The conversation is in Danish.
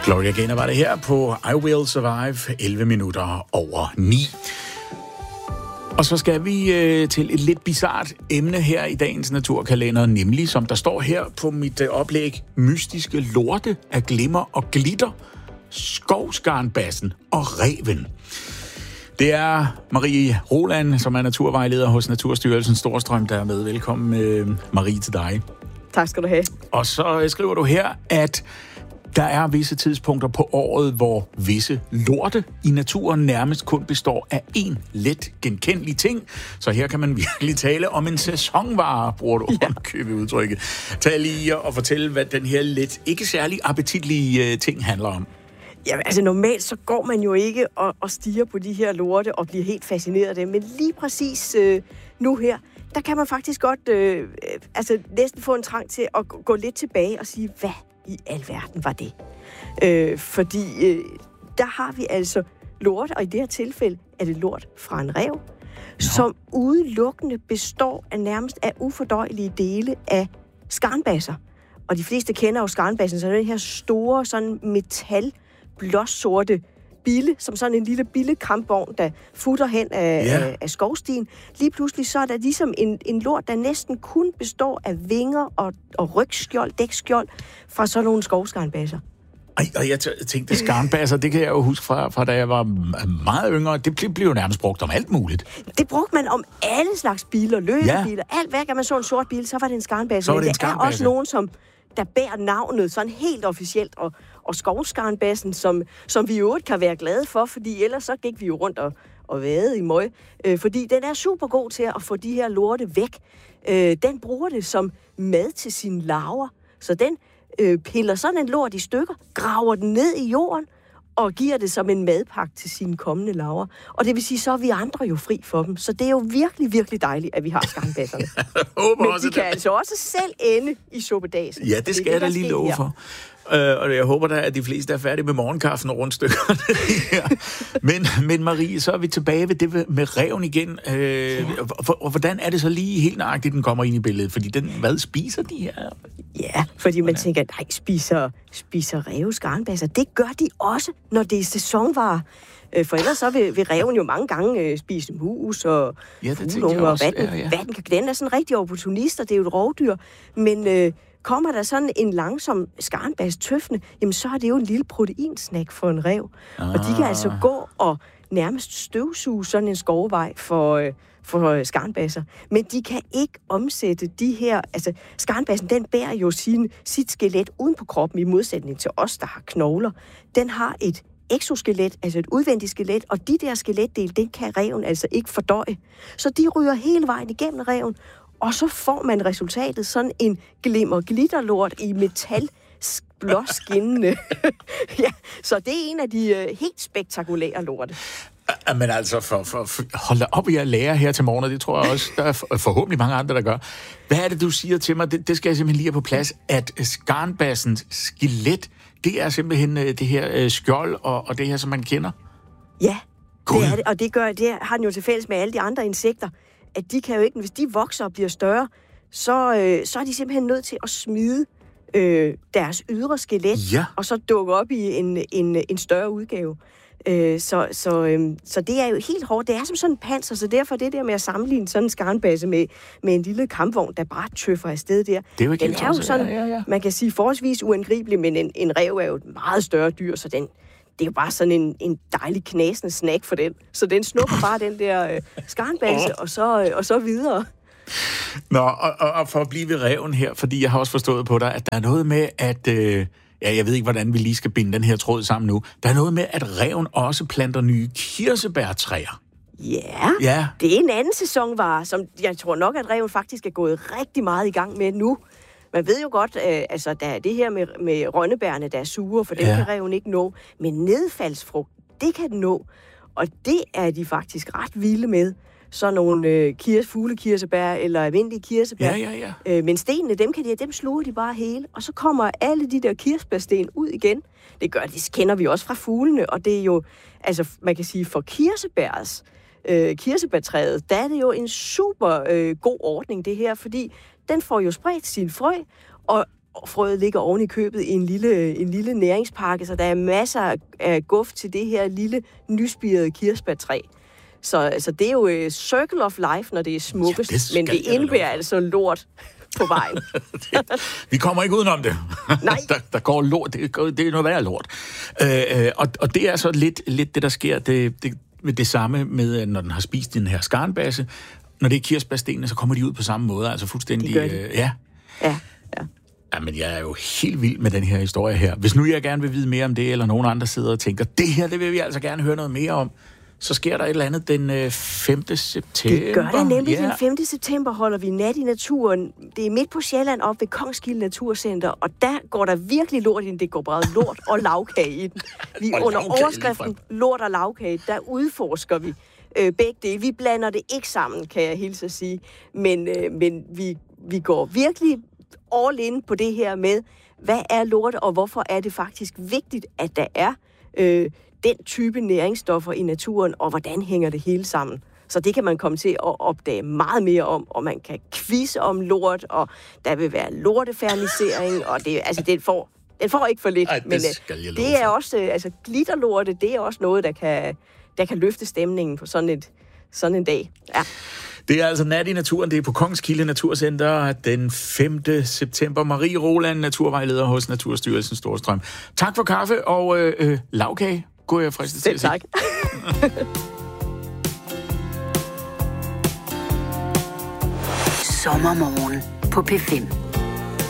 Gloria Gaynor var det her på I Will Survive, 11 minutter over 9. Og så skal vi til et lidt bizart emne her i dagens naturkalender, nemlig, som der står her på mit oplæg, mystiske lorte af glimmer og glitter, skovskarnbassen og ræven. Det er Marie Roland, som er naturvejleder hos Naturstyrelsen Storstrøm, der er med. Velkommen, Marie, til dig. Tak skal du have. Og så skriver du her, at der er visse tidspunkter på året, hvor visse lorte i naturen nærmest kun består af én let genkendelig ting. Så her kan man virkelig tale om en sæsonvare, bruger du købe udtrykket. Tag lige og fortælle, hvad den her let, ikke særlig appetitlige ting handler om. Jamen, altså normalt så går man jo ikke og stiger på de her lorte og bliver helt fascineret af dem. Men lige præcis nu her, der kan man faktisk godt næsten få en trang til at gå lidt tilbage og sige, hvad i alverden var det? Fordi der har vi altså lort, og i det her tilfælde er det lort fra en ræv, som udelukkende består af nærmest af ufordøjelige dele af skarnbasser. Og de fleste kender jo skarnbassen, så den her store sådan metal blåsorte bille, som sådan en lille billekampvogn, der futter hen af skovstien. Lige pludselig så er der ligesom en lort, der næsten kun består af vinger og rygskjold, dækskjold fra sådan nogle skovskarnbasser. Og jeg tænkte, skarnbasser, det kan jeg jo huske fra da jeg var meget yngre. Det blev jo nærmest brugt om alt muligt. Det brugte man om alle slags biler, løbebiler, alt. Hver gang man så en sort bil, så var det en skarnbasse. Men det er også nogen, der bærer navnet sådan helt officielt, og skovskarnbassen, som vi jo kan være glade for, fordi ellers så gik vi jo rundt og vadede i møg, fordi den er super god til at få de her lorte væk. Den bruger det som mad til sine larver, så den piller sådan en lort i stykker, graver den ned i jorden, og giver det som en madpakke til sine kommende larver. Og det vil sige, så er vi andre jo fri for dem. Så det er jo virkelig, virkelig dejligt, at vi har skarnbasserne. Men de kan altså også selv ende i suppedasen. Ja, det skal jeg da lige love for. Og jeg håber da, at de fleste er færdige med morgenkaffen og rundstykkerne. Men Marie, så er vi tilbage ved det med ræven igen. Og hvordan er det så lige helt nøjagtigt, den kommer ind i billedet? Fordi hvad spiser de her? Ja, fordi man tænker, nej, spiser ræve skarnbasser. Det gør de også, når det er sæsonvarer. For ellers så vil ræven jo mange gange spise mus og fugleunger og vatten. Den er sådan en rigtig opportunist, og det er jo et rovdyr. Men kommer der sådan en langsom skarnbas tøffende, jamen så er det jo en lille proteinsnack for en ræv. Og de kan altså gå og nærmest støvsuge sådan en skovvej for skarnbasser. Men de kan ikke omsætte de her. Altså, skarnbassen, den bærer jo sit skelet uden på kroppen, i modsætning til os, der har knogler. Den har et exoskelet, altså et udvendigt skelet, og de der skeletdele, den kan ræven altså ikke fordøje. Så de ryger hele vejen igennem ræven, og så får man resultatet sådan en glimmer-glitterlort i metal blåskinnende. Ja, så det er en af de helt spektakulære lorte. Men altså, hold da op i at lære her til morgen, og det tror jeg også, der er forhåbentlig mange andre, der gør. Hvad er det, du siger til mig? Det skal jeg simpelthen lige have på plads, at skarnbassens skelet, det er simpelthen det her skjold og det her, som man kender? Ja, det er det, og det har den jo til fælles med alle de andre insekter, at de kan jo ikke, hvis de vokser og bliver større, så er de simpelthen nødt til at smide deres ydre skelet, og så dukke op i en større udgave. Så det er jo helt hårdt. Det er som sådan en panser, så derfor det der med at sammenligne sådan en skarnbasse med en lille kampvogn, der bare tøffer afsted der. Det er jo ikke den er jo sådan, man kan sige, forholdsvis uangribelig, men en ræv er jo et meget større dyr, så det er jo bare sådan en dejlig knasende snack for den. Så den snupper bare den der skarnbasse, og så videre. Nå, og for at blive ved ræven her, fordi jeg har også forstået på dig, at der er noget med, at jeg ved ikke, hvordan vi lige skal binde den her tråd sammen nu. Der er noget med, at ræven også planter nye kirsebærtræer. Ja, det er en anden sæsonvare, som jeg tror nok, at ræven faktisk er gået rigtig meget i gang med nu. Man ved jo godt, altså der er det her med rønnebærne, der er sure, for dem kan ræven ikke nå. Men nedfaldsfrugt, det kan den nå. Og det er de faktisk ret vilde med. Så nogle fuglekirsebær eller almindelige kirsebær. Men stenene, dem sluger de bare hele. Og så kommer alle de der kirsebærsten ud igen. Det kender vi også fra fuglene. Og det er jo, altså man kan sige, for kirsebærtræet, der er det jo en super god ordning det her. Fordi den får jo spredt sin frø, og frøet ligger oven i købet i en lille næringspakke, så der er masser af guf til det her lille nyspirede kirsebærtræ. Så det er jo circle of life, når det er smukkest, men det indebærer altså lort på vejen. Vi kommer ikke udenom det. Nej. der går lort. Det er noget værre lort. Og det er så lidt det, der sker. Det samme med, når den har spist den her skarnbasse. Når det er kirsebærstenene, så kommer de ud på samme måde. Altså fuldstændig... Ja. Jamen, jeg er jo helt vild med den her historie her. Hvis nu jeg gerne vil vide mere om det, eller nogen andre sidder og tænker, det her, det vil vi altså gerne høre noget mere om, så sker der et eller andet den 5. september. Det gør der nemlig. Den 5. september holder vi nat i naturen. Det er midt på Sjælland op ved Kongskilde Naturcenter, og der går der virkelig lort ind. Det går bare lort og lavkage i den. Vi under overskriften lort og lavkage, der udforsker vi begge dele. Vi blander det ikke sammen, kan jeg hilse at sige. Men vi går virkelig all in på det her med, hvad er lort, og hvorfor er det faktisk vigtigt, at der er den type næringsstoffer i naturen, og hvordan hænger det hele sammen. Så det kan man komme til at opdage meget mere om, og man kan quizze om lort, og der vil være lortefernisering, og den får ikke for lidt. Ej, men det er også, glitterlorte, det er også noget, der kan løfte stemningen på sådan en dag. Ja. Det er altså nat i naturen. Det er på Kongskilde Naturcenter den 5. september. Marie Roland, naturvejleder hos Naturstyrelsen Storstrøm. Tak for kaffe og lavkage. God jeg fristet til at sige. Tak. Sommermorgen på P5.